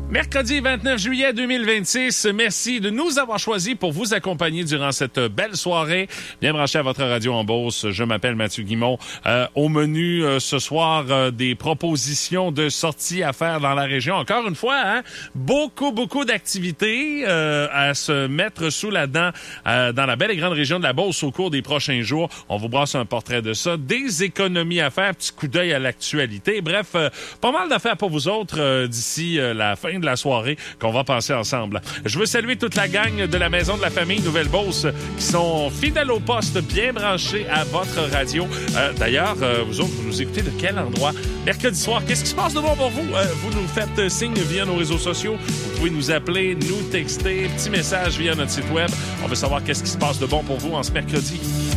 Mercredi 29 juillet 2026, merci de nous avoir choisis pour vous accompagner durant cette belle soirée. Bien branché à votre radio en Beauce, je m'appelle Mathieu Guimont. Au menu ce soir, des propositions de sorties à faire dans la région. Encore une fois, hein, beaucoup d'activités à se mettre sous la dent dans la belle et grande région de la Beauce au cours des prochains jours. On vous brasse un portrait de ça, des économies à faire, petit coup d'œil à l'actualité. Bref, pas mal d'affaires pour vous autres d'ici la fin de la soirée qu'on va passer ensemble. Je veux saluer toute la gang de la Maison de la Famille Nouvelle-Beauce qui sont fidèles au poste, bien branchés à votre radio. D'ailleurs, vous autres, vous nous écoutez de quel endroit? Mercredi soir, qu'est-ce qui se passe de bon pour vous? Vous nous faites signe via nos réseaux sociaux. Vous pouvez nous appeler, nous texter, petit message via notre site web. On veut savoir qu'est-ce qui se passe de bon pour vous en ce mercredi.